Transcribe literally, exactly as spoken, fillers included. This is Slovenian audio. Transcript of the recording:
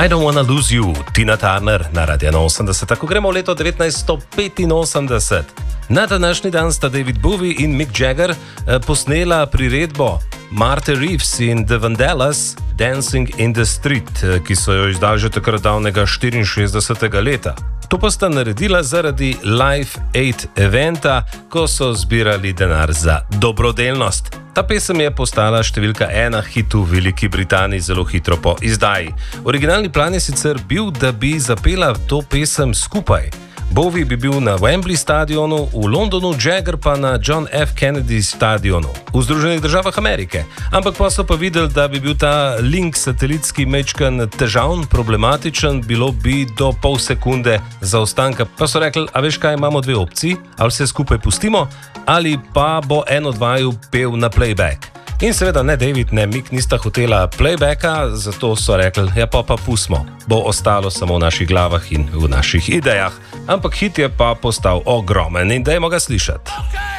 I don't wanna lose you, Tina Turner na Radio osemdeset. Tako gremo v leto devetnajststo petinosemdeset. Na današnji dan sta David Bowie in Mick Jagger eh, posnela priredbo Martha Reeves in The Vandellas Dancing in the Street, eh, ki so jo izdali že takrat davnega štiriinšestdesetega leta. To pa sta naredila zaradi Live Aid eventa, ko so zbirali denar za dobrodelnost. Ta pesem je postala številka ena hitu v Veliki Britaniji zelo hitro po izdaji. Originalni plan je sicer bil, da bi zapela to pesem skupaj. Bowie bi bil na Wembley stadionu v Londonu, Jagger pa na John F. Kennedy stadionu v Združenih državah Amerike. Ampak pa so pa videli, da bi bil ta link satelitski mečkan težavn, problematičen, bilo bi do pol sekunde zaostanka. Pa so rekli, a veš kaj, imamo dve opciji, ali vse skupaj pustimo, ali pa bo en od vaju pel na playback. In seveda ne David, ne Mick nista hotela playbacka, zato so rekli, ja pa pa pustimo, bo ostalo samo v naših glavah in v naših idejah. Ampak hit je pa postal ogromen in dajmo ga slišati.